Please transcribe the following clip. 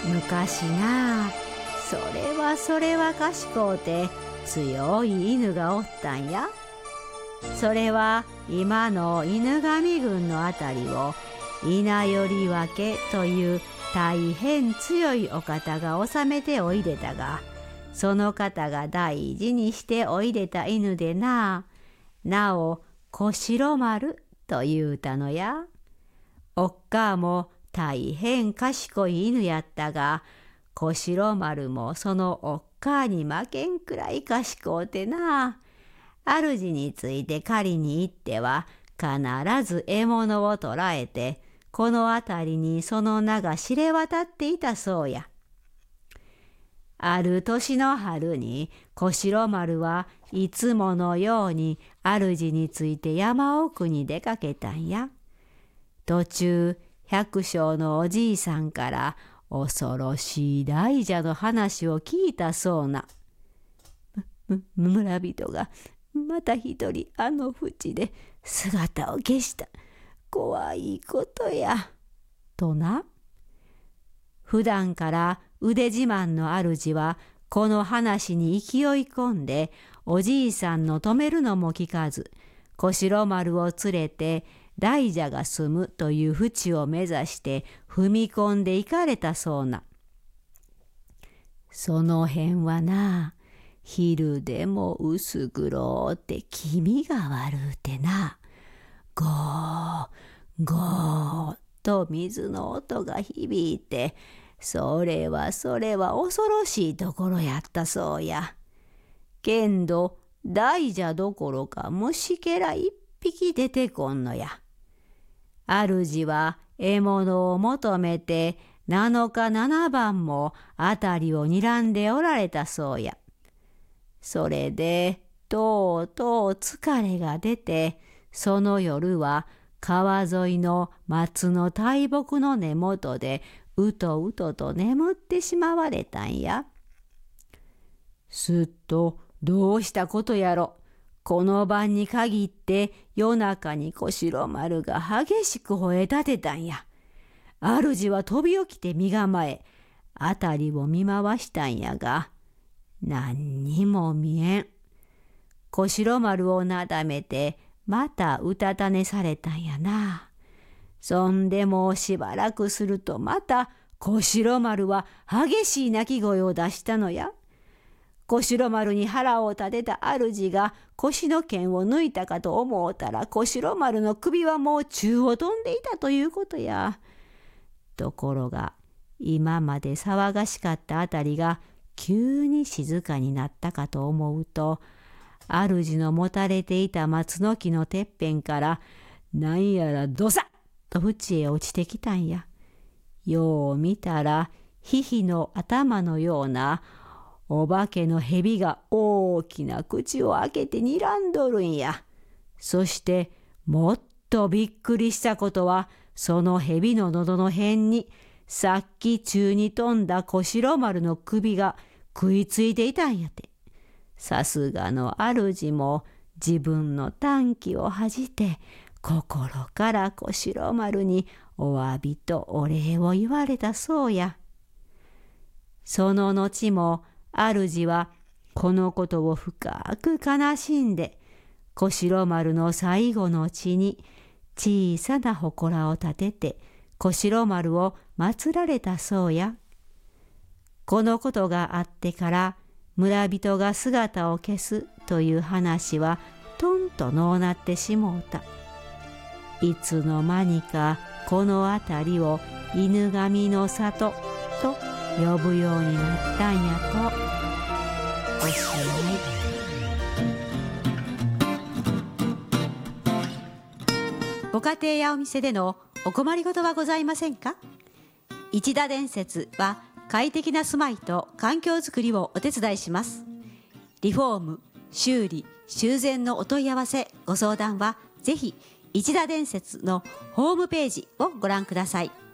昔な、それは賢うて強い犬がおったんや。それは今の犬神郡のあたりを稲頼分という大変強いお方が治めておいでたが、その方が大事にしておいでた犬でなお小代丸というたのや。おっかあも大変賢い犬やったが、小代丸もそのおっかあに負けんくらい賢うてな、主について狩りに行っては必ず獲物を捕らえて、この辺りにその名が知れ渡っていたそうや。ある年の春に小代丸はいつものように主について山奥に出かけたんや。途中百姓のおじいさんから恐ろしい大蛇の話を聞いたそうな。村人がまた一人あの淵で姿を消した。怖いことや。とな。普段から腕自慢の主はこの話に勢い込んで、おじいさんの止めるのも聞かず、小代丸を連れて大蛇が住むという淵を目指して踏み込んでいかれたそうな。その辺はな、昼でも薄黒って気味が悪うてな、ゴーゴーと水の音が響いて、それは恐ろしいところやったそうや。けんど大蛇どころか虫けら一匹出てこんのや。主は獲物を求めて7日7晩もあたりを睨んでおられたそうや。それでとうとう疲れが出て、その夜は川沿いの松の大木の根元でうとうとと眠ってしまわれたんや。すっとどうしたことやろ。この晩に限って夜中に小代丸が激しく吠え立てたんや。主は飛び起きて身構え、あたりを見回したんやが、何にも見えん。小代丸をなだめてまたうたた寝されたんやな。そんでもしばらくするとまた小代丸は激しい泣き声を出したのや。小代丸に腹を立てた主が腰の剣を抜いたかと思うたら、小代丸の首はもう宙を飛んでいたということや。ところが今まで騒がしかったあたりが急に静かになったかと思うと、主の持たれていた松の木のてっぺんからなんやらどさっと淵へ落ちてきたんや。よう見たらヒヒの頭のようなお化けの蛇が大きな口を開けて睨んどるんや。そしてもっとびっくりしたことは、その蛇の喉の辺にさっき宙に飛んだ小代丸の首が食いついていたんやて。さすがの主も自分の短気を恥じて、心から小代丸にお詫びとお礼を言われたそうや。その後も主はこのことを深く悲しんで、小代丸の最後の地に小さな祠を建てて小代丸を祀られたそうや。このことがあってから村人が姿を消すという話はとんとのうなってしもうた。いつの間にかこの辺りを犬神の里と呼ぶようになったんやと。おしまい。ご家庭やお店でのお困りごとはございませんか？一田伝説は快適な住まいと環境づくりをお手伝いします。リフォーム、修理、修繕のお問い合わせ、ご相談はぜひ一田伝説のホームページをご覧ください。